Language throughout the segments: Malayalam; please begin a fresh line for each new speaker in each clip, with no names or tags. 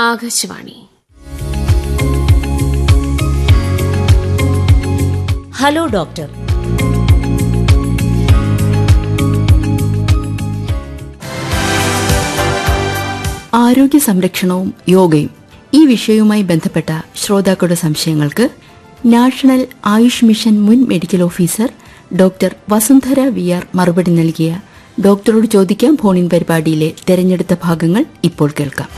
ആകാശവാണി.
Hello doctor.
ആരോഗ്യ സംരക്ഷണവും യോഗയും ഈ വിഷയവുമായി ബന്ധപ്പെട്ട ശ്രോതാക്കളുടെ സംശയങ്ങൾക്ക് നാഷണൽ ആയുഷ് മിഷൻ മുൻ medical officer doctor Vasundhara VR മറുപടി നൽകിയ ഡോക്ടറോട് ചോദിക്കാം ഫോണിൻ പരിപാടിയിലെ തെരഞ്ഞെടുത്ത ഭാഗങ്ങൾ ഇപ്പോൾ കേൾക്കാം.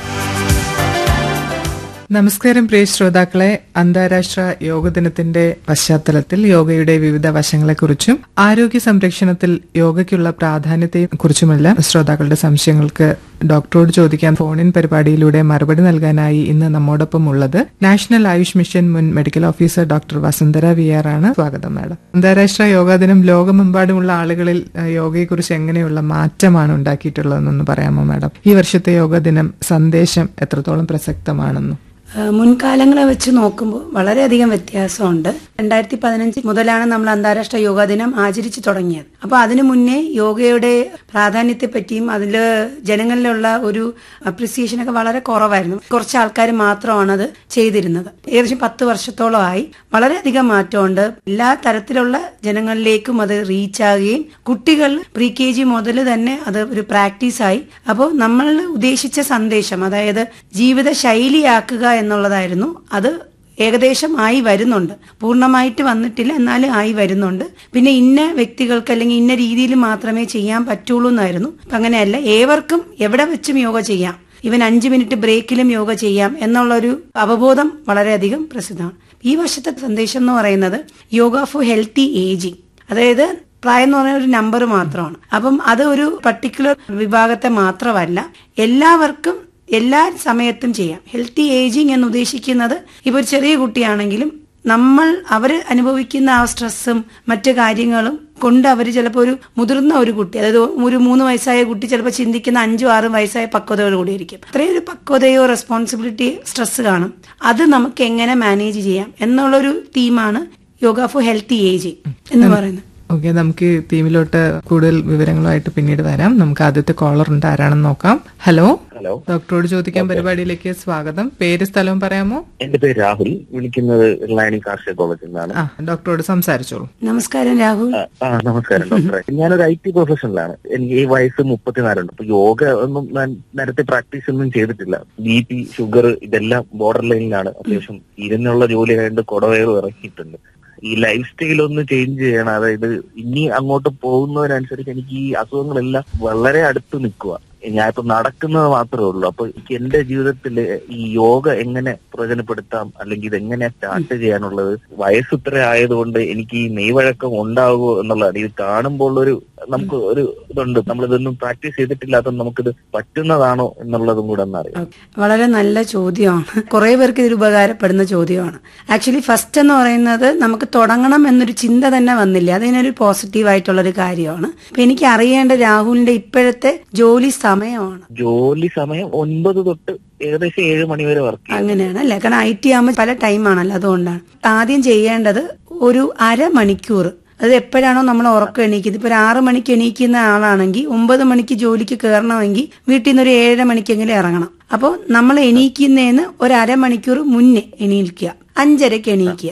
നമസ്കാരം പ്രിയ ശ്രോതാക്കളെ, അന്താരാഷ്ട്ര യോഗ ദിനത്തിന്റെ പശ്ചാത്തലത്തിൽ യോഗയുടെ വിവിധ വശങ്ങളെക്കുറിച്ചും ആരോഗ്യ സംരക്ഷണത്തിൽ യോഗയ്ക്കുള്ള പ്രാധാന്യത്തെയും കുറിച്ചുമെല്ലാം ശ്രോതാക്കളുടെ സംശയങ്ങൾക്ക് ഡോക്ടറോട് ചോദിക്കാൻ ഫോണിൻ പരിപാടിയിലൂടെ മറുപടി നൽകാനായി ഇന്ന് നമ്മോടൊപ്പം ഉള്ളത് നാഷണൽ ആയുഷ് മിഷൻ മുൻ medical officer doctor Vasundhara VR ആണ്. സ്വാഗതം മാഡം. അന്താരാഷ്ട്ര യോഗാ ദിനം ലോകമെമ്പാടുമുള്ള ആളുകളിൽ യോഗയെക്കുറിച്ച് എങ്ങനെയുള്ള മാറ്റമാണ് ഉണ്ടാക്കിയിട്ടുള്ളതെന്നൊന്ന് പറയാമോ മാഡം? ഈ വർഷത്തെ യോഗാ ദിനം സന്ദേശം എത്രത്തോളം പ്രസക്തമാണെന്നും?
മുൻകാലങ്ങളെ വെച്ച് നോക്കുമ്പോൾ വളരെയധികം വ്യത്യാസമുണ്ട്. 2015 മുതലാണ് നമ്മൾ അന്താരാഷ്ട്ര യോഗാ ദിനം ആചരിച്ചു തുടങ്ങിയത്. അപ്പോൾ അതിനു മുന്നേ യോഗയുടെ പ്രാധാന്യത്തെ പറ്റിയും അതിൽ ജനങ്ങളിലുള്ള ഒരു അപ്രിസിയേഷനൊക്കെ വളരെ കുറവായിരുന്നു. കുറച്ച് ആൾക്കാർ മാത്രമാണ് അത് ചെയ്തിരുന്നത്. ഏകദേശം 10 വർഷത്തോളമായി വളരെയധികം മാറ്റമുണ്ട്. എല്ലാ തരത്തിലുള്ള ജനങ്ങളിലേക്കും അത് റീച്ച് ആകുകയും കുട്ടികൾ pre-KG മുതൽ തന്നെ അത് ഒരു പ്രാക്ടീസായി. അപ്പോൾ നമ്മൾ ഉദ്ദേശിച്ച സന്ദേശം, അതായത് ജീവിത ശൈലിയാക്കുക എന്നുള്ളതായിരുന്നു. അത് ഏകദേശം ആയി വരുന്നുണ്ട്. പൂർണ്ണമായിട്ട് വന്നിട്ടില്ല, എന്നാലും ആയി വരുന്നുണ്ട്. പിന്നെ ഇന്ന വ്യക്തികൾക്ക് അല്ലെങ്കിൽ ഇന്ന രീതിയിൽ മാത്രമേ ചെയ്യാൻ പറ്റുള്ളൂ എന്നായിരുന്നു. അപ്പം അങ്ങനെയല്ല, ഏവർക്കും എവിടെ വെച്ചും യോഗ ചെയ്യാം, ഇവൻ 5 മിനിറ്റ് ബ്രേക്കിലും യോഗ ചെയ്യാം എന്നുള്ളൊരു അവബോധം വളരെയധികം പ്രസിദ്ധമാണ്. ഈ വർഷത്തെ സന്ദേശം എന്ന് പറയുന്നത് യോഗ ഫോർ ഹെൽത്തി ഏജിങ്. അതായത് പ്രായം എന്ന് പറയുന്ന ഒരു നമ്പർ മാത്രമാണ്. അപ്പം അത് ഒരു പർട്ടിക്കുലർ വിഭാഗത്തെ മാത്രമല്ല, എല്ലാവർക്കും എല്ലാ സമയത്തും ചെയ്യാം. ഹെൽത്തി ഏജിങ് എന്ന് ഉദ്ദേശിക്കുന്നത് ഇപ്പോൾ ഒരു ചെറിയ കുട്ടിയാണെങ്കിലും അവർ അനുഭവിക്കുന്ന ആ സ്ട്രെസ്സും മറ്റു കാര്യങ്ങളും കൊണ്ട് അവർ ചിലപ്പോൾ ഒരു മുതിർന്ന ഒരു കുട്ടി, അതായത് ഒരു 3 വയസ്സായ കുട്ടി ചിലപ്പോൾ ചിന്തിക്കുന്ന 5-6 വയസ്സായ പക്വതയോട് കൂടിയിരിക്കും. അത്രയും ഒരു പക്വതയോ റെസ്പോൺസിബിലിറ്റി സ്ട്രെസ് കാണും. അത് നമുക്ക് എങ്ങനെ മാനേജ് ചെയ്യാം എന്നുള്ളൊരു തീമാണ് യോഗ ഫോർ ഹെൽത്തി ഏജിങ് എന്ന് പറയുന്നത്.
ഓക്കെ, നമുക്ക് തീമിലോട്ട് കൂടുതൽ വിവരങ്ങളുമായിട്ട് പിന്നീട് വരാം. നമുക്ക് ആദ്യത്തെ കോളർ ഉണ്ട്, ആരാണെന്ന് നോക്കാം. ഹലോ. ഡോക്ടറോട് ചോദിക്കാൻ പരിപാടിയിലേക്ക് സ്വാഗതം. പേര് സ്ഥലവും പറയാമോ?
എന്റെ പേര് രാഹുൽ, വിളിക്കുന്നത് ഇർലാനി കാർഷിക കോളേജിൽ നിന്നാണ്.
ഡോക്ടറോട് സംസാരിച്ചോളൂ.
നമസ്കാരം രാഹുൽ.
നമസ്കാരം ഡോക്ടറെ. ഞാനൊരു IT പ്രൊഫഷണലാണ്. എനിക്ക് ഈ വയസ്സ് 34 ഉണ്ട്. അപ്പൊ യോഗ ഒന്നും ഞാൻ നേരത്തെ പ്രാക്ടീസ് ഒന്നും ചെയ്തിട്ടില്ല. BP, ഷുഗർ ഇതെല്ലാം ബോർഡർ ലൈനിലാണ്. അത്യാവശ്യം ഇരുന്നുള്ള ജോലി ആയതുകൊണ്ട് കുടവയറും ഇറക്കിയിട്ടുണ്ട്. ഈ ലൈഫ് സ്റ്റൈൽ ഒന്ന് ചേഞ്ച് ചെയ്യണം. അതായത് ഇനി അങ്ങോട്ട് പോകുന്നതിനനുസരിച്ച് എനിക്ക് ഈ അസുഖങ്ങളെല്ലാം വളരെ അടുത്ത് നിൽക്കുക. ഞാനിപ്പോ നടക്കുന്നത് മാത്രമേ ഉള്ളൂ. അപ്പൊ എനിക്ക് എന്റെ ജീവിതത്തിൽ ഈ യോഗ എങ്ങനെ പ്രയോജനപ്പെടുത്താം, അല്ലെങ്കിൽ ഇതെങ്ങനെ സ്റ്റാർട്ട് ചെയ്യാനുള്ളത്, വയസ്സ് ഇത്ര ആയതുകൊണ്ട് എനിക്ക് ഈ നെയ്വഴക്കം ഉണ്ടാകുമോ എന്നുള്ളതാണ്. ഇത് കാണുമ്പോൾ നമുക്ക് ഒരു ഇതുണ്ട്, നമ്മളിതൊന്നും പ്രാക്ടീസ് ചെയ്തിട്ടില്ലാത്ത നമുക്കിത് പറ്റുന്നതാണോ എന്നുള്ളതും കൂടെ എന്നറിയാം.
വളരെ നല്ല ചോദ്യമാണ്. കുറെ പേർക്ക് ഇത് ഉപകാരപ്പെടുന്ന ചോദ്യമാണ്. ആക്ച്വലി ഫസ്റ്റ് എന്ന് പറയുന്നത് നമുക്ക് തുടങ്ങണം എന്നൊരു ചിന്ത തന്നെ വന്നില്ല. അതിനൊരു പോസിറ്റീവ് ആയിട്ടുള്ളൊരു കാര്യമാണ്. അപ്പൊ എനിക്ക് അറിയേണ്ട രാഹുലിന്റെ ഇപ്പോഴത്തെ ജോലി സമയമാണ്.
ജോലി സമയം 9 തൊട്ട് ഏകദേശം 7 മണി വരെ വർക്ക് ചെയ്യും.
അങ്ങനെയാണ് അല്ലെ? കാരണം IT ആകുമ്പോൾ പല ടൈമാണല്ലോ, അതുകൊണ്ടാണ്. ആദ്യം ചെയ്യേണ്ടത് ഒരു അരമണിക്കൂർ, അത് എപ്പോഴാണോ നമ്മൾ ഉറക്കം എണീക്കുന്നത്, ഇപ്പൊ ഒരു 6 മണിക്ക് എണീക്കുന്ന ആളാണെങ്കിൽ 9 മണിക്ക് ജോലിക്ക് കയറണമെങ്കിൽ വീട്ടിൽ നിന്ന് ഒരു 7 മണിക്കെങ്കിലും ഇറങ്ങണം. അപ്പോൾ നമ്മൾ എണീക്കുന്നതിന് ഒരു അരമണിക്കൂർ മുന്നേ എണീക്കുക, 5:30 എണീക്കുക.